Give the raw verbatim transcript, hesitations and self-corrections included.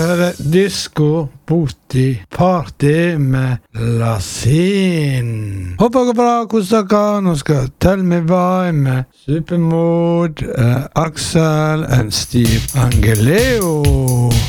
Disco, booty, party med Lasin. Håper det går bra, hvordan dere nå skal Tell Me Why med Supermode, uh, Axel and Steve Angeleo.